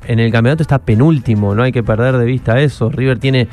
en el campeonato está penúltimo, no hay que perder de vista eso. River tiene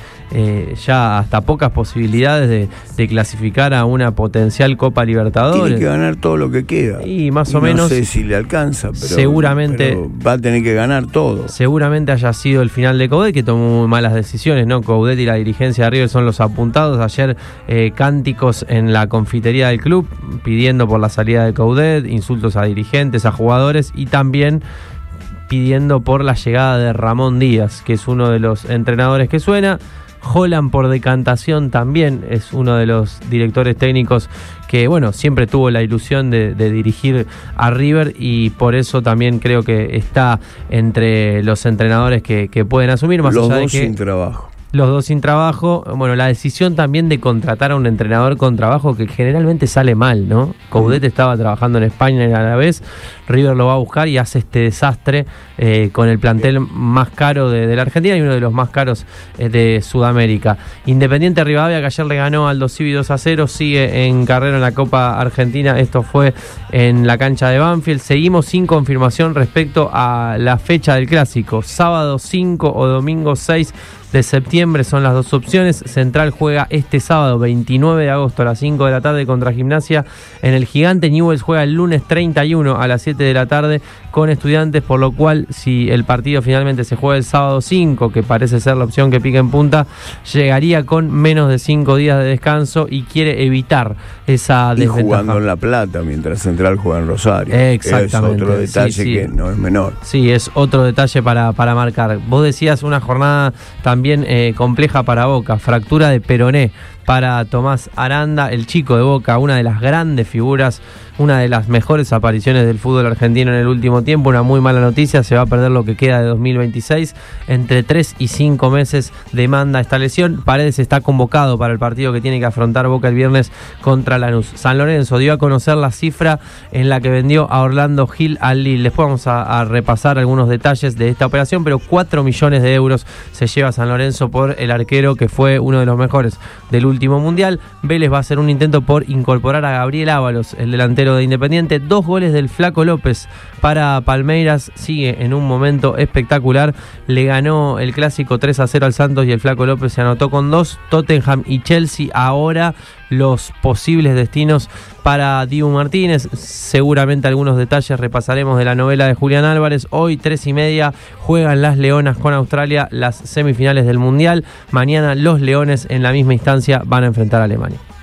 ya hasta pocas posibilidades de clasificar a una potencial Copa Libertadores. Tiene que ganar todo lo que queda. Y más o menos. No sé si le alcanza, pero seguramente va a tener que ganar todo. Seguramente haya sido el final de Coudet, que tomó muy malas decisiones, ¿no? Coudet y la dirigencia de River son los apuntados. Ayer cánticos en la confitería del club pidiendo por la salida de Coudet, insultos a dirigentes, a jugadores y también pidiendo por la llegada de Ramón Díaz, que es uno de los entrenadores que suena. Holland por decantación también es uno de los directores técnicos que, bueno, siempre tuvo la ilusión de dirigir a River y por eso también creo que está entre los entrenadores que pueden asumir, más allá de que sin trabajo. Los dos sin trabajo. Bueno, la decisión también de contratar a un entrenador con trabajo que generalmente sale mal, ¿no? Coudet estaba trabajando en España a la vez, River lo va a buscar y hace este desastre con el plantel más caro de la Argentina y uno de los más caros de Sudamérica. Independiente Rivadavia, que ayer le ganó al Civi 2-0, sigue en carrera en la Copa Argentina. Esto fue en la cancha de Banfield. Seguimos sin confirmación respecto a la fecha del clásico, sábado 5 o domingo 6 de septiembre son las dos opciones. Central juega este sábado 29 de agosto a las 5 de la tarde contra Gimnasia en el Gigante. Newell's juega el lunes 31 a las 7 de la tarde con Estudiantes, por lo cual si el partido finalmente se juega el sábado 5, que parece ser la opción que pica en punta, llegaría con menos de 5 días de descanso y quiere evitar esa desventaja. Y jugando en La Plata mientras Central juega en Rosario. Exactamente. Es otro detalle que no es menor. Sí, es otro detalle para marcar. Vos decías una jornada también compleja para Boca, fractura de peroné para Tomás Aranda, el chico de Boca, una de las grandes figuras, una de las mejores apariciones del fútbol argentino en el último tiempo. Una muy mala noticia, se va a perder lo que queda de 2026, entre 3 y 5 meses demanda esta lesión. Paredes está convocado para el partido que tiene que afrontar Boca el viernes contra Lanús. San Lorenzo dio a conocer la cifra en la que vendió a Orlando Gil al Lille. Después vamos a repasar algunos detalles de esta operación, pero 4 millones de euros se lleva San Lorenzo por el arquero que fue uno de los mejores del último mundial. Vélez va a hacer un intento por incorporar a Gabriel Ábalos, el delantero de Independiente. 2 goles del Flaco López para Palmeiras, sigue en un momento espectacular. Le ganó el clásico 3-0 al Santos y el Flaco López se anotó con 2. Tottenham y Chelsea ahora los posibles destinos para Dibu Martínez. Seguramente algunos detalles repasaremos de la novela de Julián Álvarez. Hoy 3:30 juegan las Leonas con Australia las semifinales del Mundial. Mañana los Leones en la misma instancia van a enfrentar a Alemania.